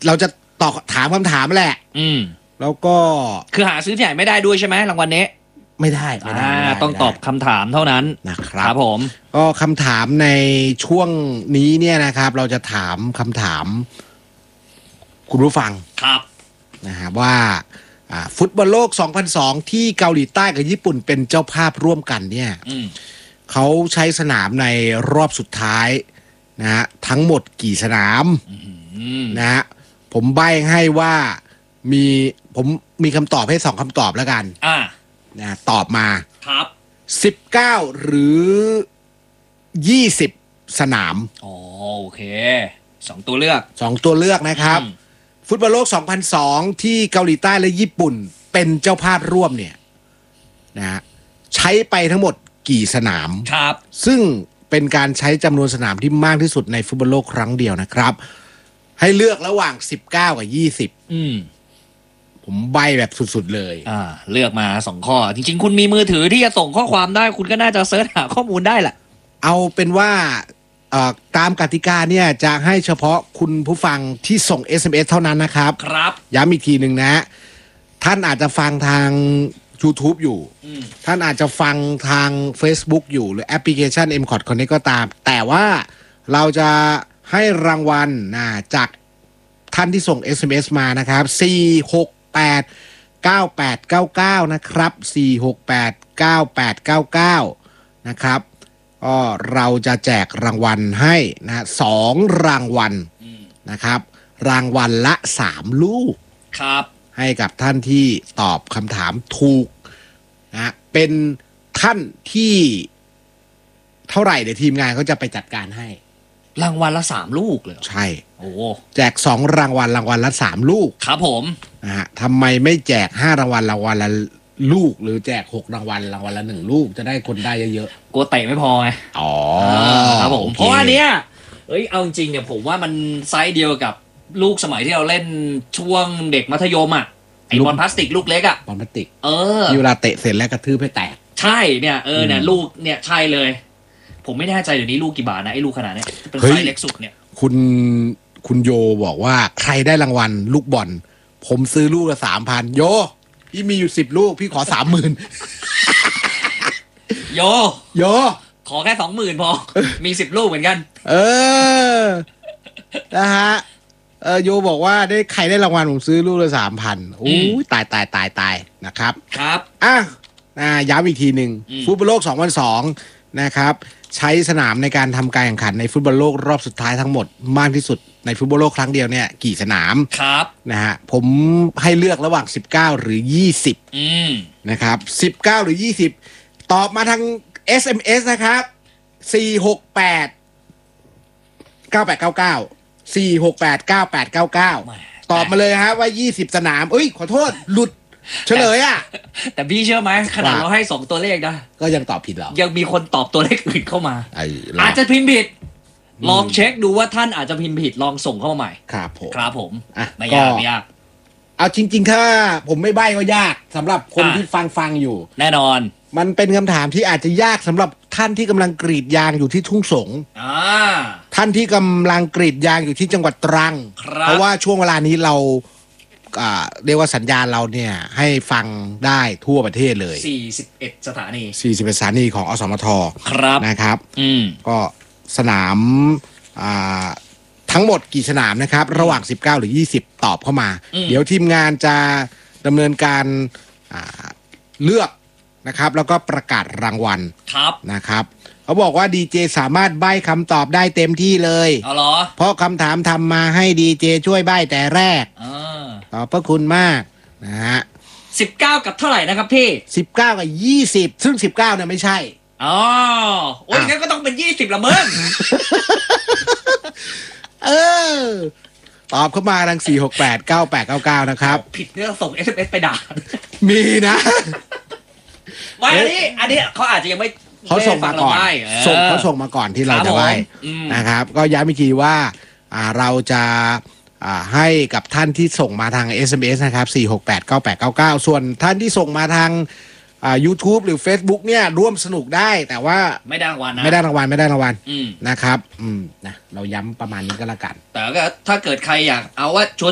เราจะตอบถามคำถามแหละแล้วก็คือหาซื้อที่ไหนไม่ได้ด้วยใช่ไหมรางวัลนี้ไม่ได้ต้องตอบคำถามเท่านั้นนะครับผมก็คำถามในช่วงนี้เนี่ยนะครับเราจะถามคำถามคุณผู้ฟังครับนะฮะว่าฟุตบอลโลก 2002 ที่เกาหลีใต้กับญี่ปุ่นเป็นเจ้าภาพร่วมกันเนี่ยเขาใช้สนามในรอบสุดท้ายนะฮะทั้งหมดกี่สนามนะฮะผมใบ้ให้ว่าผมมีคำตอบให้2คำตอบแล้วกันนะตอบมาครับ 19หรือ20สนามโอเค2ตัวเลือกนะครับฟุตบอลโลก 2002 ที่เกาหลีใต้และญี่ปุ่นเป็นเจ้าภาพร่วมเนี่ยนะใช้ไปทั้งหมดกี่สนามครับซึ่งเป็นการใช้จำนวนสนามที่มากที่สุดในฟุตบอลโลกครั้งเดียวนะครับให้เลือกระหว่าง19กับ20ผมใบแบบสุดๆเลยเลือกมา2ข้อจริงๆคุณมีมือถือที่จะส่งข้อความได้คุณก็น่าจะเสิร์ชหาข้อมูลได้แหละเอาเป็นว่าตามกติกาเนี่ยจะให้เฉพาะคุณผู้ฟังที่ส่ง SMS เท่านั้นนะครับย้ำอีกทีหนึ่งนะท่านอาจจะฟังทาง YouTube อยู่ท่านอาจจะฟังทาง Facebook อยู่หรือแอปพลิเคชัน MCOT Connect ก็ตามแต่ว่าเราจะให้รางวัลจากท่านที่ส่ง SMS มานะครับ4689899นะครับ4689899นะครับก็เราจะแจกรางวัลให้นะ2รางวัลนะครับรางวัลละ3ลูกครับให้กับท่านที่ตอบคำถามถูกนะเป็นท่านที่เท่าไหร่เดี๋ยวทีมงานเขาจะไปจัดการให้รางวัลละ3ลูกเลยใช่แจก2รางวัลละ3ลูกครับผมนะฮะทำไมไม่แจก5รางวัลละลูกหรือแจก6รางวัลละ1ลูกจะได้คนได้เยอะๆกลัวเตะไม่พอไงครับผมเพราะว่าเนี้ยเอาจริงเนี่ยผมว่ามันไซส์เดียวกับลูกสมัยที่เราเล่นช่วงเด็กมัธยมไอบอลพลาสติกลูกเล็กบอลพลาสติกที่เวลาเตะเสร็จแล้วกระทืบให้แตกใช่เนี่ยเนี่ยลูกเนี่ยใช่เลยผมไม่แน่ใจเดี๋ยวนี้ลูกกี่บาทนะไอ้ลูกขนาดนี้เป็นไซส์เล็กสุดเนี่ยคุณโยบอกว่าใครได้รางวัลลูกบอลผมซื้อลูกละ 3,000 โยพี่มีอยู่10ลูกพี่ขอ 30,000 โยขอแค่ 20,000 พอมี10ลูกเหมือนกันนะฮะโยบอกว่าใครได้รางวัลผมซื้อลูกละ 3,000 โอ้ยตายนะครับครับย้ำอีกทีหนึ่งฟุตบอลโลก 2002 นะครับใช้สนามในการทำการแข่งขันในฟุตบอลโลกรอบสุดท้ายทั้งหมดมากที่สุดในฟุตบอลโลกครั้งเดียวเนี่ยกี่สนามครับนะฮะผมให้เลือกระหว่าง19หรือ20นะครับ19หรือ20ตอบมาทาง SMS นะครับ4689899 4689899ตอบมาเลยฮะว่า20สนามขอโทษหลุดเฉลยแต่พี่เชื่อไหมขนาดเราให้2ตัวเลขนะก็ยังตอบผิดหรอยังมีคนตอบตัวเลขอื่นเข้ามาอาจจะพิมพ์ผิดลองเช็คดูว่าท่านอาจจะพิมพ์ผิดลองส่งเข้ามาใหม่ครับผมไม่ยากเอาจริงๆถ้าผมไม่ใบ้ก็ยากสำหรับคนที่ฟังอยู่แน่นอนมันเป็นคำถามที่อาจจะยากสำหรับท่านที่กำลังกรีดยางอยู่ที่ทุ่งสงท่านที่กำลังกรีดยางอยู่ที่จังหวัดตรังเพราะว่าช่วงเวลานี้เราเรียกว่าสัญญาณเราเนี่ยให้ฟังได้ทั่วประเทศเลย 41 สถานี 41 สถานีของอสมทนะครับก็สนามทั้งหมดกี่สนามนะครับระหว่าง19หรือ20ตอบเข้ามาเดี๋ยวทีมงานจะดำเนินการเลือกนะครับแล้วก็ประกาศรางวัลนะครับเขาบอกว่าดีเจสามารถใบ้คำตอบได้เต็มที่เลยเพราะคำถามทำมาให้ดีเจช่วยใบ้แต่แรกขอบพระคุณมากนะฮะ 19กับเท่าไหร่นะครับพี่ 19กับ20ซึ่ง19เนี่ยไม่ใช่โอ้ยงั้นก็ต้องเป็น20ละมึงตอบเข้ามาทาง4689899นะครับผิดเนี่ยส่ง SMS ไปด่ามีนะไม่อันนี้เขาอาจจะยังไม่เขาส่งมาก่อนเขาส่งมาก่อนที่เราจะไว้นะครับก็ย้ำอีกทีว่าเราจะให้กับท่านที่ส่งมาทาง SMS นะครับ4689899ส่วนท่านที่ส่งมาทางYouTube หรือ Facebook เนี่ยร่วมสนุกได้แต่ว่าไม่ได้รางวัลนะไม่ได้รางวัลนะครับนะเราย้ำประมาณนี้ก็แล้วกันแต่ก็ถ้าเกิดใครอยากเอาว่าชัว